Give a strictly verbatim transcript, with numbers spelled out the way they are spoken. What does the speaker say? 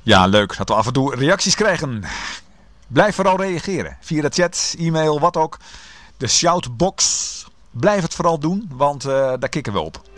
Ja, leuk dat we af en toe reacties krijgen. Blijf vooral reageren. Via de chat, e-mail, wat ook. De shoutbox. Blijf het vooral doen, want uh, daar kikken we op.